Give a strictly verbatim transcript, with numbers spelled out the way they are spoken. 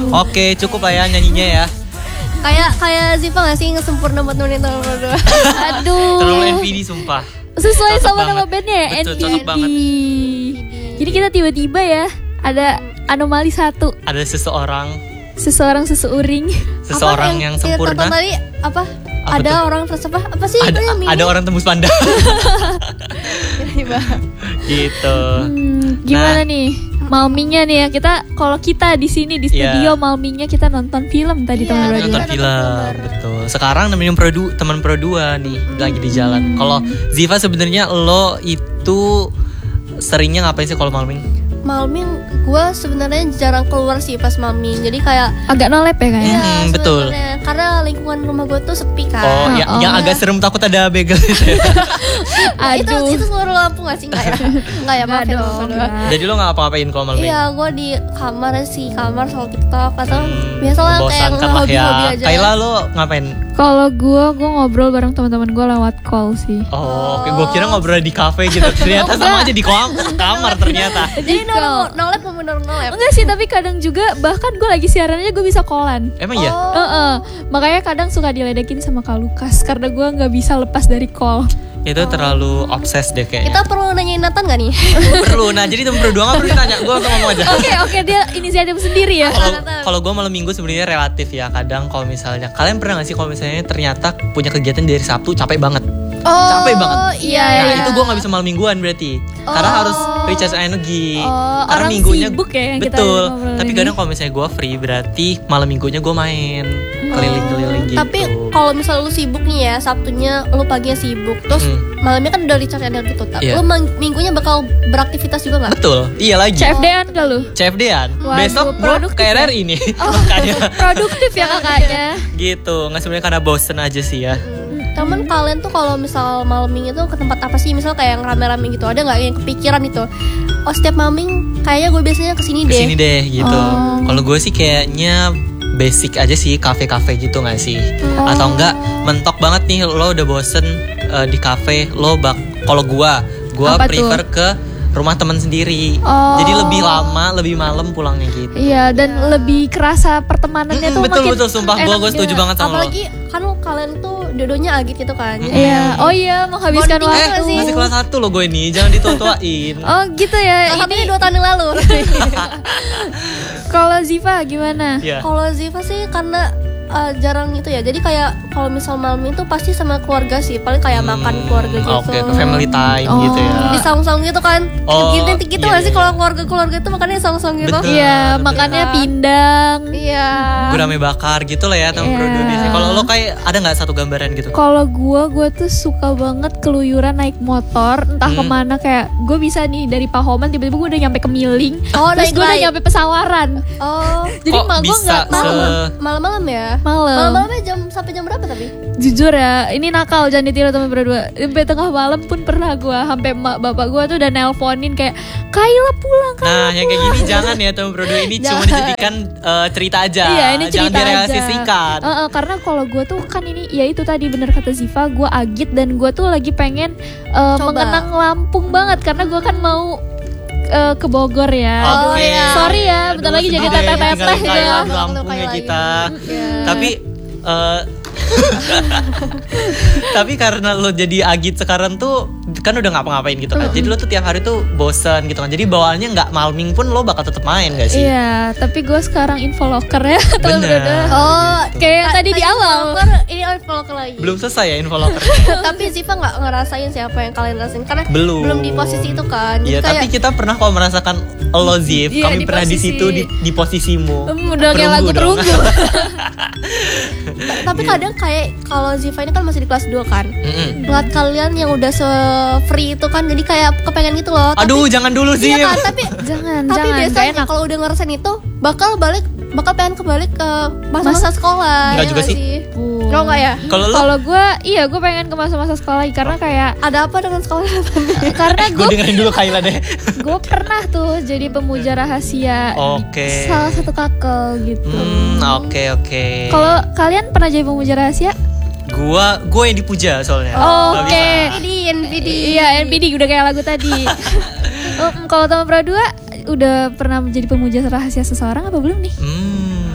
Oke, cukup lah ya nyanyinya ya. Kayak kayak Ziva gak sih ngesempurna buat nemenin teman berdua. Aduh. Terlalu N V D sumpah. Sesuai Cocok sama banget. nama bandnya ya, Betul, N B D. cocok banget. Jadi kita tiba-tiba ya ada anomali satu, Ada seseorang, seseorang seseuring. seseorang Apa yang kita tonton sempurna. tadi apa? Apa ada tuh? orang terus apa? Apa sih? Ada, itu yang ada orang tembus pandang. Tiba-tiba. Gitu. Hmm, gimana Nah. nih? Malmingnya nih ya, kita kalau kita di sini di studio Iya. malmingnya kita nonton film tadi Iya, teman nonton berdua. Nonton Nonton film, bareng. betul. Sekarang nemenin produ, teman pro dua nih lagi di jalan. Kalau Ziva sebenarnya lo itu seringnya ngapain sih kalau malming? Malming gue sebenarnya jarang keluar sih pas malming. Jadi kayak Agak nolep ya kayaknya. iya, Hmm, betul. sebenarnya. Karena lingkungan rumah gue tuh sepi kan. Oh, ya, oh. yang agak serem takut ada begal itu ya. Itu Aduh. itu seluruh Lampung gak sih? Enggak ya? Enggak ya, maaf ya Nggak teman dong, berdua. nggak. Jadi lo nggak apa-apain kalau malming? Iya, gue di kamar sih, kamar soal TikTok atau Hmm, biasalah kayak membosankan lah hobi-hobi ya. aja. Kayla lo ngapain? Kalau gue, gue ngobrol bareng teman-teman gue lewat call sih. Oh, oke. Gue kira ngobrol di kafe gitu. Ternyata sama aja di kam- kamar ternyata. Jadi Call. nol nolep mau bener nolep. Enggak sih, tapi kadang juga bahkan gue lagi siaran aja gue bisa callan. Emang iya? Oh. Heeh. Makanya kadang suka diledekin sama Kak Lukas karena gue nggak bisa lepas dari call. Itu terlalu obses deh kayaknya. Kita perlu nanyain Nathan gak nih? perlu. Nah, jadi temen berdua nggak perlu ditanya. Gue langsung ngomong aja. Oke oke dia inisiatif sendiri ya. Kalau kalau gue malam minggu sebenarnya relatif ya. Kadang kalau misalnya kalian pernah nggak sih kalau misalnya ternyata punya kegiatan dari Sabtu capek banget. Oh, Capek banget. Iya, Nah iya. itu gue nggak bisa malam mingguan berarti. Karena Oh. harus recharge energi. Oh, Karena orang minggunya sibuk ya yang kita betul. ngobrol Tapi ini. kadang kalau misalnya gue free berarti malam minggunya gue main keliling-keliling gitu. Tapi kalau misal lu sibuk nih ya, Sabtunya lu paginya sibuk, terus Hmm. malamnya kan udah recharge energi tuh. Iya. Lu mang- minggunya bakal beraktivitas juga nggak? betul. Iya lagi. C F D-an gak lu? C F D-an. Waduh, Besok gue produktif K R R ya? ini. Makanya Produktif ya kakaknya. gitu. Nggak sebenarnya karena bosen aja sih ya. Temen kalian tuh kalau misal malming itu ke tempat apa sih? Misal kayak yang rame-rame gitu, ada nggak yang kepikiran itu? Oh setiap malming kayaknya gue biasanya kesini deh. Kesini deh gitu. Oh. Kalau gue sih kayaknya basic aja sih, kafe-kafe gitu nggak sih? Atau enggak mentok banget nih lo udah bosen eh, di kafe, lo bak. Kalau gue, gue Apa prefer ke rumah teman sendiri. Oh. Jadi lebih lama, lebih malam pulangnya gitu. Iya, dan lebih kerasa pertemanannya Mm-mm, tuh betul makin betul sumpah gue enak gue setuju juga. banget sama Apalagi kan kalian tuh dua-duanya agit gitu kan. Mm-mm. Iya, oh iya menghabiskan Bonding lo. Eh, waktu. sih? masih kelas satu lo gue ini, jangan ditua-tuain. Oh gitu ya. Salah satunya Ini dua tahun yang lalu. kalau Ziva gimana? Iya. Kalau Ziva sih karena uh, jarang itu ya. Jadi kayak kalau misal malam itu pasti sama keluarga sih. Paling kayak Hmm, makan keluarga gitu. Oke, ke family time Oh. gitu ya. Di saung-saung gitu kan. Oh, Gitu, gitu iya, nggak sih iya. kalau keluarga-keluarga tuh makannya saung-saung gitu. Betul. Iya, betul. makannya Kan? pindang. Iya. Gurame bakar gitu lah ya teman Iya. produk biasanya. Kalau lo kayak ada nggak satu gambaran gitu? Kalau gue, gue tuh suka banget keluyuran naik motor, entah Hmm. kemana. Kayak gue bisa nih dari Pahoman tiba-tiba gue udah nyampe Kemiling, Oh, terus naik gue udah bike. nyampe Pesawaran. Oh. Jadi Kok mak gue bisa nggak tahu. se- Malam-malam ya? Malam. Malam-malamnya jam sampai jam berapa tapi? Jujur ya, ini nakal jangan ditiru teman berdua. Sampai tengah malam pun pernah gue, sampai emak bapak gue tuh udah nelponin kayak Kayla pulang, Kayla Nah, yang kayak pulang." gini jangan ya teman produk ini cuma Jangan. dijadikan eh, cerita aja. Iya, ini Jangan cerita aja. direalisasikan. Eh, eh, karena kalau gue tuh kan ini, ya itu tadi bener kata Ziva, gue agit dan gue tuh lagi pengen eh, Coba. mengenang Lampung banget karena gue kan mau eh, ke Bogor ya. Oh, Oke. iya. Sorry ya, bentar Aduh, lagi jadi sedih deh, teteh-teteh ditinggalin ya. Kayla di Kalau Lampung ya Kayla kita. Iya. Tapi eh, tapi karena lo jadi agit sekarang tuh kan udah ngapa-ngapain gitu kan. Jadi lo tuh tiap hari tuh bosen gitu kan. Jadi bawaannya nggak malming pun lo bakal tetap main gak sih? Iya, tapi gue sekarang infoloker ya. teman Bener. berdua. Oh, Kayak tadi di awal. Infoloker, ini infoloker lagi. Belum selesai ya info locker. Tapi Ziva nggak ngerasain siapa yang kalian rasain karena Belum. belum di posisi itu kan. Jadi Iya, kayak tapi kita pernah kok merasakan lo Zif. Iya, Kami di pernah di posisi- situ di, di posisimu. Hmm, udah kayak lagu dong. perunggu. tapi kadang kayak kalau Ziva ini kan masih di kelas dua kan. Mm-mm. Buat kalian yang udah se-free itu kan jadi kayak kepengen gitu loh. Tapi- Aduh, jangan dulu Zif. Iya kan, tapi Jangan, tapi jangan, gak biasanya enak. kalau udah ngerasain itu bakal balik bakal pengen kembali ke masa-masa sekolah. Enggak ya juga nggak sih. Kalau enggak ya? Kalau lo Kalau gue, iya gue pengen ke masa-masa sekolah lagi karena kayak Ada apa dengan sekolah? karena gue gue dengerin dulu Kayla deh. gue pernah tuh jadi pemuja rahasia Oke. di salah satu kakel gitu. Hmm, oke oke. Kalau kalian pernah jadi pemuja rahasia? Gua gue yang dipuja soalnya. Oh, Nggak oke. bisa. N P D, N P D. Iya, N P D udah kayak lagu tadi. Um, kalau teman Pro dua udah pernah menjadi pemuja rahasia seseorang apa belum nih? Hmm.